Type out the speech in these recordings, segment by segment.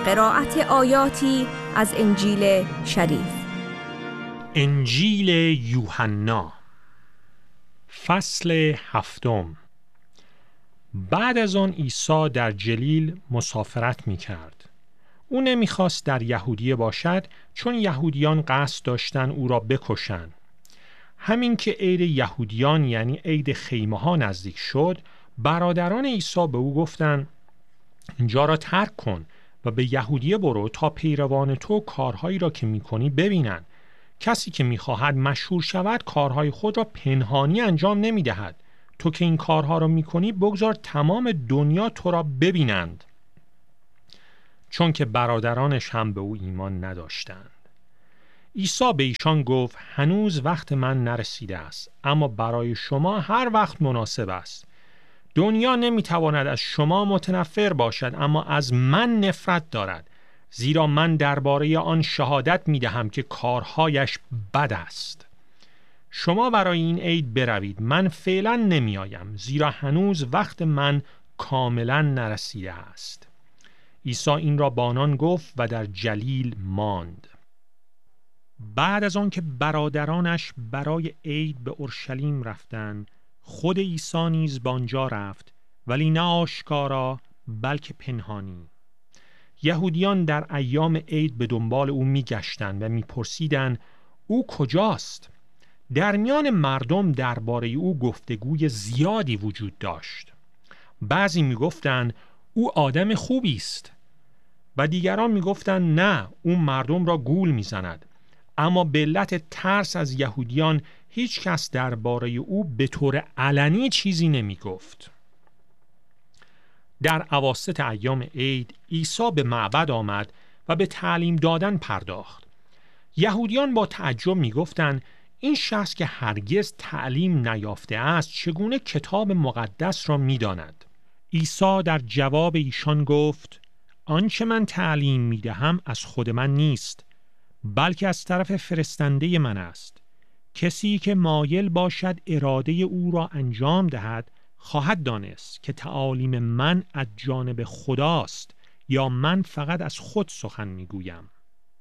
قرائت آیاتی از انجیل شریف. انجیل یوحنا فصل 7. بعد از آن عیسی در جلیل مسافرت می کرد. او نمیخواست در یهودیه باشد چون یهودیان قصد داشتن او را بکشند. همین که عید یهودیان یعنی عید خیمه ها نزدیک شد، برادران عیسی به او گفتند اینجا را ترک کن و به یهودیه برو تا پیروان تو کارهایی را که میکنی ببینند. کسی که میخواهد مشهور شود کارهای خود را پنهانی انجام نمیدهد. تو که این کارها را میکنی بگذار تمام دنیا تو را ببینند. چون که برادرانش هم به او ایمان نداشتند. عیسی به ایشان گفت هنوز وقت من نرسیده است، اما برای شما هر وقت مناسب است. دنیا نمیتواند از شما متنفر باشد، اما از من نفرت دارد، زیرا من درباره آن شهادت میدهم که کارهایش بد است. شما برای این عید بروید، من فعلا نمیآیم، زیرا هنوز وقت من کاملا نرسیده است. عیسی این را با آنان گفت و در جلیل ماند. بعد از آن که برادرانش برای عید به اورشلیم رفتند، خود عیسی نیز به آنجا رفت، ولی نه آشکارا بلکه پنهانی. یهودیان در ایام عید به دنبال او میگشتند و میپرسیدند او کجاست؟ در میان مردم درباره او گفتگوی زیادی وجود داشت. بعضی میگفتند او آدم خوبی است و دیگران میگفتند نه، او مردم را گول میزند. اما به علت ترس از یهودیان هیچ کس درباره او به طور علنی چیزی نمی گفت. در اواسط ایام عید عیسی به معبد آمد و به تعلیم دادن پرداخت. یهودیان با تعجب می گفتند این شخص که هرگز تعلیم نیافته است چگونه کتاب مقدس را می داند؟ عیسی در جواب ایشان گفت آنچه من تعلیم می دهم از خود من نیست، بلکه از طرف فرستنده من است. کسی که مایل باشد اراده او را انجام دهد خواهد دانست که تعالیم من از جانب خداست یا من فقط از خود سخن میگویم.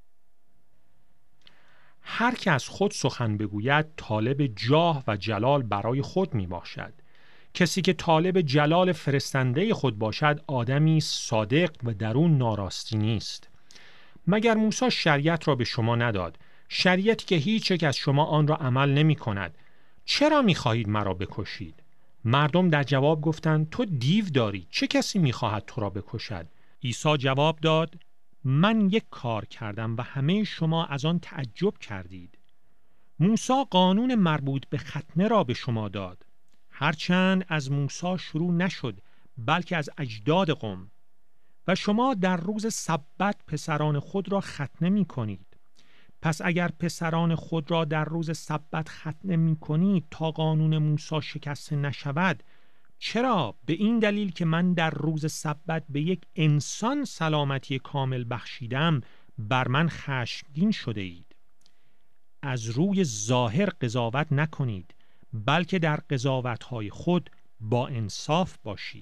هر که از خود سخن بگوید طالب جاه و جلال برای خود می باشد. کسی که طالب جلال فرستنده خود باشد آدمی صادق و درون ناراستی نیست. مگر موسی شریعت را به شما نداد؟ شریعتی که هیچ یک از شما آن را عمل نمی کند. چرا می خواهید مرا بکشید؟ مردم در جواب گفتند تو دیو داری، چه کسی می خواهد تو را بکشد؟ عیسی جواب داد من یک کار کردم و همه شما از آن تعجب کردید. موسی قانون مربوط به ختنه را به شما داد، هرچند از موسی شروع نشد بلکه از اجداد قوم. و شما در روز سبت پسران خود را ختنه می کنید. پس اگر پسران خود را در روز سبت ختنه می کنید تا قانون موسی شکسته نشود، چرا به این دلیل که من در روز سبت به یک انسان سلامتی کامل بخشیدم بر من خشمگین شده اید؟ از روی ظاهر قضاوت نکنید، بلکه در قضاوت‌های خود با انصاف باشید.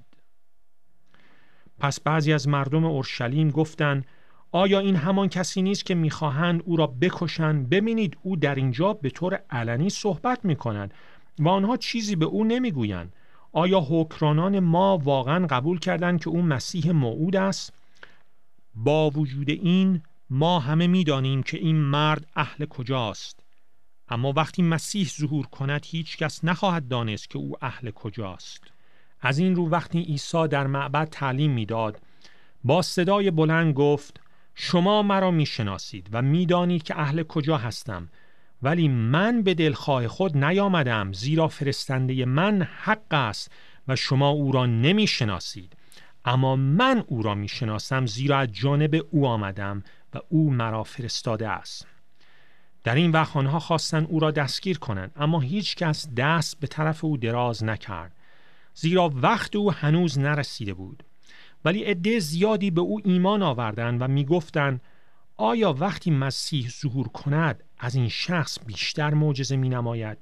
پس بعضی از مردم اورشلیم گفتند آیا این همان کسی نیست که می‌خواهند او را بکشند؟ ببینید او در اینجا به طور علنی صحبت می‌کند و آنها چیزی به او نمی‌گویند. آیا حکمرانان ما واقعا قبول کردند که او مسیح موعود است؟ با وجود این ما همه می‌دانیم که این مرد اهل کجاست. اما وقتی مسیح ظهور کند هیچ کس نخواهد دانست که او اهل کجاست. از این رو وقتی عیسی در معبد تعلیم میداد با صدای بلند گفت شما مرا میشناسید و میدانید که اهل کجا هستم، ولی من به دلخواه خود نیامدم، زیرا فرستنده من حق است و شما او را نمیشناسید. اما من او را میشناسم، زیرا از جانب او آمدم و او مرا فرستاده است. در این وقت آنها خواستند او را دستگیر کنند، اما هیچ کس دست به طرف او دراز نکرد، زیرا وقت او هنوز نرسیده بود. ولی عده زیادی به او ایمان آوردند و میگفتند آیا وقتی مسیح ظهور کند از این شخص بیشتر معجزه می نماید؟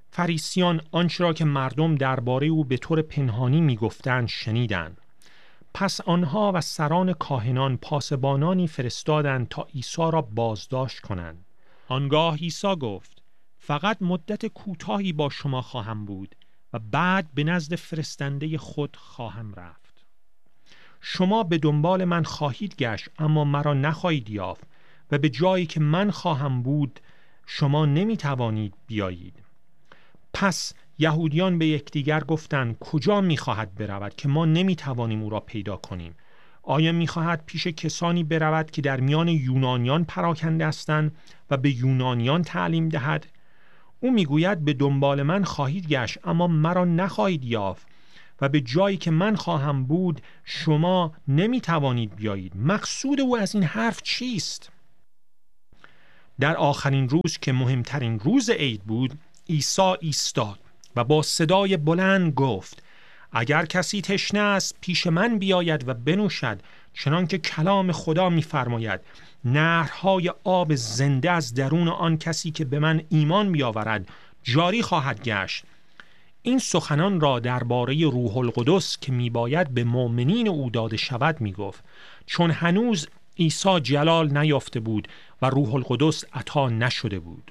فریسیان آنچه را که مردم درباره او به طور پنهانی میگفتند شنیدند. پس آنها و سران کاهنان پاسبانانی فرستادند تا عیسی را بازداشت کنند. آنگاه عیسی گفت: فقط مدت کوتاهی با شما خواهم بود و بعد به نزد فرستنده خود خواهم رفت. شما به دنبال من خواهید گشت اما مرا نخواهید یافت و به جایی که من خواهم بود شما نمی توانید بیایید. پس یهودیان به یکدیگر گفتند: کجا می‌خواهد برود که ما نمی‌توانیم او را پیدا کنیم؟ آیا می‌خواهد پیش کسانی برود که در میان یونانیان پراکنده هستند و به یونانیان تعلیم دهد؟ او می‌گوید به دنبال من خواهید گشت اما مرا نخواهید یافت و به جایی که من خواهم بود شما نمی‌توانید بیایید. مقصود او از این حرف چیست؟ در آخرین روز که مهمترین روز عید بود، عیسی ایستاد و با صدای بلند گفت: اگر کسی تشنه است پیش من بیاید و بنوشد، چنان که کلام خدا می‌فرماید نهرهای آب زنده از درون آن کسی که به من ایمان بیاورد جاری خواهد گشت. این سخنان را درباره روح القدس که میباید به مؤمنین او داده شود میگفت، چون هنوز عیسی جلال نیافته بود و روح القدس عطا نشده بود.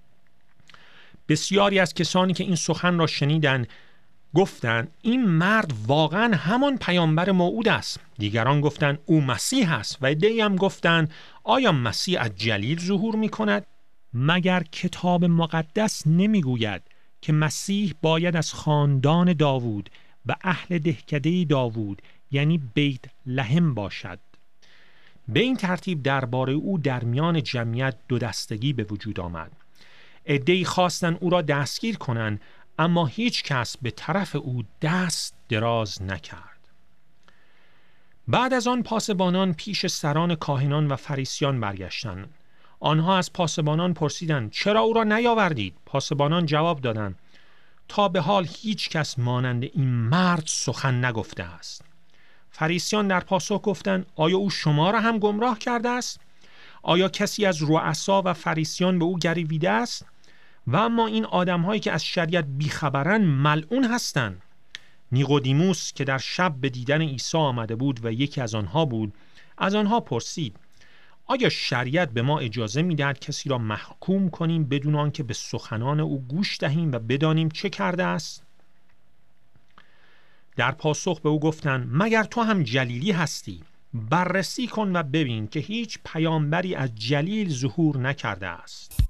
بسیاری از کسانی که این سخن را شنیدند گفتند: این مرد واقعا همان پیامبر موعود است. دیگران گفتند: او مسیح است و عده‌ای هم گفتند: آیا مسیح از جلیل ظهور می کند؟ مگر کتاب مقدس نمیگوید که مسیح باید از خاندان داوود و اهل دهکده داوود یعنی بیت لحم باشد؟ به این ترتیب درباره او در میان جمعیت دو دستگی به وجود آمد. عده‌ای خواستند او را دستگیر کنند اما هیچ کس به طرف او دست دراز نکرد. بعد از آن پاسبانان پیش سران کاهنان و فریسیان برگشتند. آنها از پاسبانان پرسیدند: چرا او را نیاوردید؟ پاسبانان جواب دادند: تا به حال هیچ کس مانند این مرد سخن نگفته است. فریسیان در پاسخ گفتند: آیا او شما را هم گمراه کرده است؟ آیا کسی از رؤسا و فریسیان به او گریویده است؟ و اما این آدم‌هایی که از شریعت بیخبرند ملعون هستند. نیقودیموس که در شب به دیدن عیسی آمده بود و یکی از آنها بود، از آنها پرسید: آیا شریعت به ما اجازه می‌دهد کسی را محکوم کنیم بدون آنکه به سخنان او گوش دهیم و بدانیم چه کرده است؟ در پاسخ به او گفتند: مگر تو هم جلیلی هستی؟ بررسی کن و ببین که هیچ پیامبری از جلیل ظهور نکرده است.